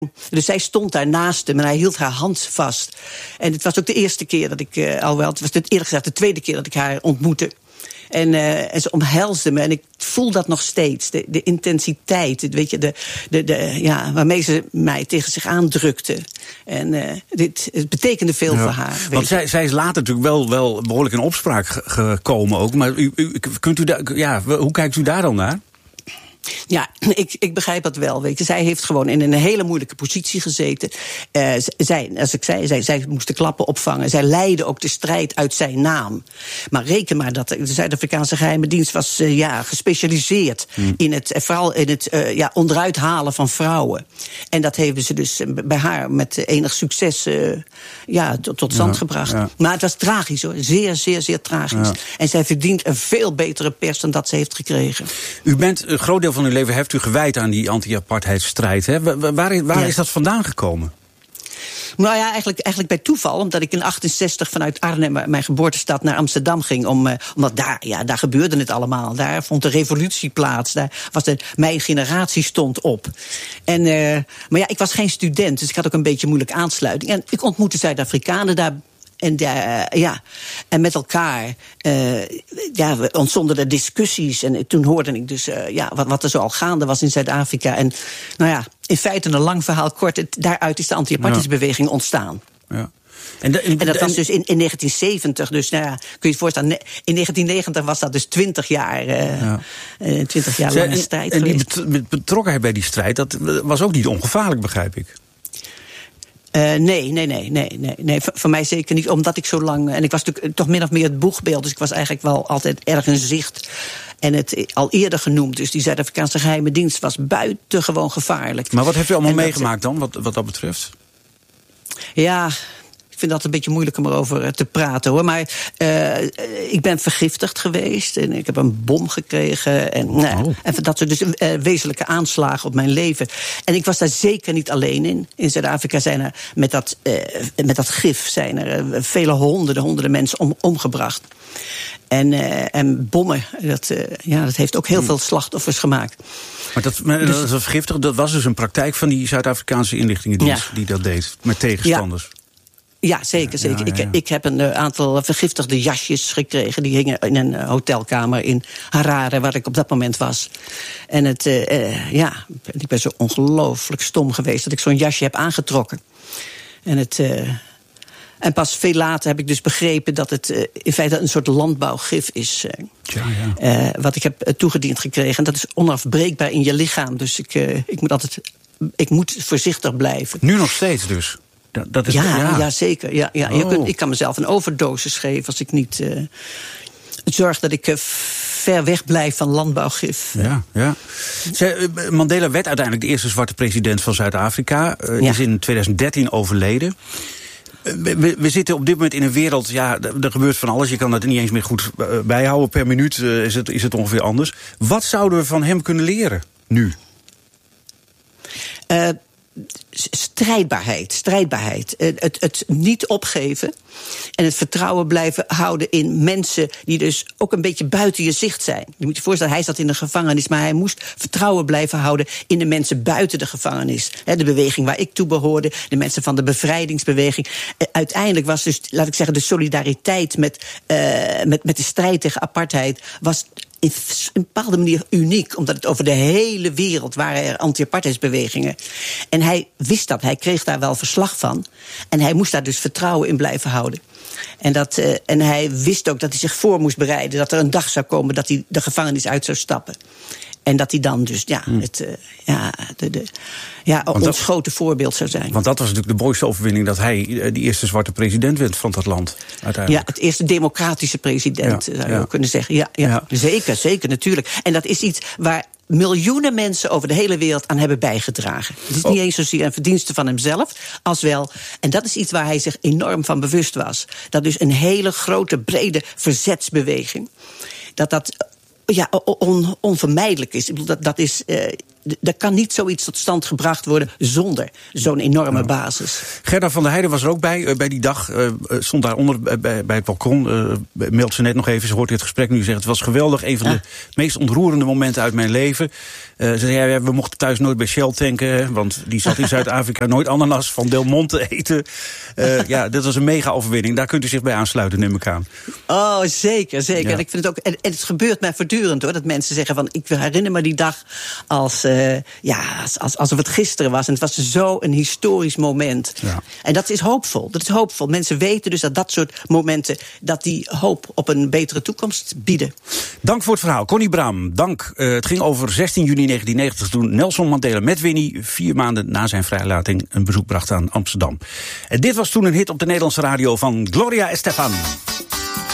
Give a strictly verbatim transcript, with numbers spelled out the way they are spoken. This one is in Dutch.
Dus zij stond daar naast hem en hij hield haar hand vast. En het was ook de eerste keer dat ik, uh, al wel, het was het eerlijk gezegd de tweede keer dat ik haar ontmoette. En, uh, en ze omhelsde me en ik voel dat nog steeds. De, de intensiteit, weet je, de, de, de, ja, waarmee ze mij tegen zich aandrukte. En uh, dit, het betekende veel ja. voor haar. Want zij, zij is later natuurlijk wel, wel behoorlijk in opspraak gekomen ook. Maar u, u, kunt u daar, ja, hoe kijkt u daar dan naar? Ja, ik, ik begrijp dat wel. Weet je. Zij heeft gewoon in een hele moeilijke positie gezeten. Uh, zij, als ik zei, zij, zij moest de klappen opvangen. Zij leidde ook de strijd uit zijn naam. Maar reken maar dat de Zuid-Afrikaanse geheime dienst was uh, ja, gespecialiseerd hmm. in het, vooral in het uh, ja, onderuit halen van vrouwen. En dat hebben ze dus bij haar met enig succes uh, ja, tot, tot stand ja, gebracht. Ja. Maar het was tragisch hoor, zeer, zeer, zeer tragisch. Ja. En zij verdient een veel betere pers dan dat ze heeft gekregen. U bent een groot deel van uw leven heeft u gewijd aan die anti-apartheidsstrijd. Hè? Waar, waar, waar ja. is dat vandaan gekomen? Nou ja, eigenlijk, eigenlijk bij toeval. Omdat ik in achtenzestig vanuit Arnhem, mijn geboortestad, naar Amsterdam ging. Om, uh, omdat daar, ja, daar gebeurde het allemaal. Daar vond de revolutie plaats. Daar was de, mijn generatie stond op. En, uh, maar ja, ik was geen student, dus ik had ook een beetje moeilijk aansluiting. En ik ontmoette Zuid-Afrikanen daar. En, uh, ja, en met elkaar uh, ja, ontstonden er discussies. En toen hoorde ik dus uh, ja, wat, wat er zo al gaande was in Zuid-Afrika. En nou ja, in feite een lang verhaal kort. Het, daaruit is de anti-apartheidsbeweging ja. ontstaan. Ja. En, de, en, en dat was dus in, in negentien zeventig. Dus nou ja, kun je je voorstellen, in negentien negentig was dat dus twintig jaar, uh, ja. uh, twintig jaar lange strijd. En, en die betrokkenheid bij die strijd, dat was ook niet ongevaarlijk, begrijp ik. Uh, nee, nee, nee, nee, nee, nee. Voor, voor mij zeker niet, omdat ik zo lang. En ik was natuurlijk toch min of meer het boegbeeld, dus ik was eigenlijk wel altijd erg in zicht. En het al eerder genoemd, dus die Zuid-Afrikaanse geheime dienst was buitengewoon gevaarlijk. Maar wat heeft u allemaal en meegemaakt dat, dan, wat, wat dat betreft? Ja. Ik vind dat een beetje moeilijk om erover te praten hoor. Maar uh, ik ben vergiftigd geweest en ik heb een bom gekregen. En, oh. nou, en dat soort dus uh, wezenlijke aanslagen op mijn leven. En ik was daar zeker niet alleen in. In Zuid-Afrika zijn er met dat, uh, met dat gif zijn er uh, vele honderden, honderden mensen om, omgebracht. En, uh, en bommen, dat, uh, ja, dat heeft ook heel hmm. veel slachtoffers gemaakt. Maar dat, maar dus, dat vergiftig, dat was dus een praktijk van die Zuid-Afrikaanse inlichtingendienst ja. die dat deed met tegenstanders. Ja. Ja, zeker, zeker. Ja, ja, ja. Ik, ik heb een uh, aantal vergiftigde jasjes gekregen. Die hingen in een uh, hotelkamer in Harare, waar ik op dat moment was. En het, uh, uh, ja, ik ben zo ongelooflijk stom geweest dat ik zo'n jasje heb aangetrokken. En het... Uh, En pas veel later heb ik dus begrepen dat het uh, in feite een soort landbouwgif is. Uh, ja, ja. Uh, wat ik heb uh, toegediend gekregen. En dat is onafbreekbaar in je lichaam. Dus ik, uh, ik moet altijd ik moet voorzichtig blijven. Nu nog steeds dus? Dat, dat is, ja, ja. ja, zeker. Ja, ja. Oh. Je kunt, ik kan mezelf een overdosis geven als ik niet uh, zorg dat ik uh, ver weg blijf van landbouwgif. Ja, ja. Zij, Mandela werd uiteindelijk de eerste zwarte president van Zuid-Afrika. Uh, ja. Is in tweeduizend dertien overleden. We, we zitten op dit moment in een wereld, ja, er gebeurt van alles. Je kan dat niet eens meer goed bijhouden. Per minuut uh, is, het, is het ongeveer anders. Wat zouden we van hem kunnen leren, nu? Uh, strijdbaarheid, strijdbaarheid. Uh, het, het niet opgeven en het vertrouwen blijven houden in mensen die dus ook een beetje buiten je zicht zijn. Je moet je voorstellen, hij zat in de gevangenis, maar hij moest vertrouwen blijven houden in de mensen buiten de gevangenis. He, de beweging waar ik toe behoorde, de mensen van de bevrijdingsbeweging. Uh, uiteindelijk was dus, laat ik zeggen, de solidariteit met, uh, met, met de strijd tegen apartheid was in een bepaalde manier uniek, omdat het over de hele wereld waren er anti-apartheidsbewegingen. En hij wist dat, hij kreeg daar wel verslag van. En hij moest daar dus vertrouwen in blijven houden. En, dat, uh, en hij wist ook dat hij zich voor moest bereiden, dat er een dag zou komen dat hij de gevangenis uit zou stappen. En dat hij dan dus ja, hmm. het uh, ja, de, de, ja, ons dat, grote voorbeeld zou zijn. Want dat was natuurlijk de mooiste overwinning, dat hij de eerste zwarte president werd van dat land uiteindelijk. Ja, het eerste democratische president, ja, zou je ja. ook kunnen zeggen. Ja, ja, ja. Zeker, zeker, natuurlijk. En dat is iets waar miljoenen mensen over de hele wereld aan hebben bijgedragen. Het is oh. niet eens zozeer een verdienste van hemzelf, als wel. En dat is iets waar hij zich enorm van bewust was. Dat dus een hele grote, brede verzetsbeweging, dat dat ja, on, onvermijdelijk is. Ik bedoel, dat, dat is uh, er kan niet zoiets tot stand gebracht worden zonder zo'n enorme nou. basis. Gerda van der Heijden was er ook bij, uh, bij die dag. Uh, stond daaronder uh, bij, bij het balkon. Uh, meldt ze net nog even, ze hoort dit gesprek nu. Zegt, het was geweldig, een van ja. de meest ontroerende momenten uit mijn leven. Uh, ze zei, ja, we mochten thuis nooit bij Shell tanken, want die zat in Zuid-Afrika nooit ananas van Del Monte eten. Uh, ja, dat was een mega-overwinning. Daar kunt u zich bij aansluiten, neem ik aan. Oh, zeker, zeker. Ja. En ik vind het ook, en, en het gebeurt mij voortdurend hoor, dat mensen zeggen van, ik herinner me die dag als, uh, ja, als, als, alsof het gisteren was. En het was zo een historisch moment. Ja. En dat is hoopvol. Dat is hoopvol. Mensen weten dus dat dat soort momenten, dat die hoop op een betere toekomst bieden. Dank voor het verhaal. Connie Braam, dank. Uh, het ging over zestien juni negentien negentig, toen Nelson Mandela met Winnie vier maanden na zijn vrijlating een bezoek bracht aan Amsterdam. En dit was toen een hit op de Nederlandse radio van Gloria Estefan.